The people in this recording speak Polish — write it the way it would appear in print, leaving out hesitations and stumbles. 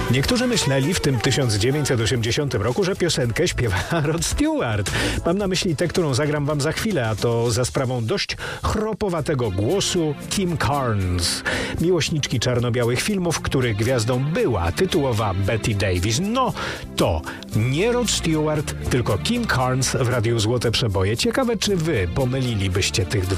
Niektórzy myśleli w tym 1980 roku, że piosenkę śpiewa Rod Stewart. Mam na myśli tę, którą zagram wam za chwilę, a to za sprawą dość chropowatego głosu Kim Carnes, miłośniczki czarno-białych filmów, których gwiazdą była tytułowa Bette Davis. No to nie Rod Stewart, tylko Kim Carnes w Radiu Złote Przeboje. Ciekawe, czy wy pomylilibyście tych dwóch.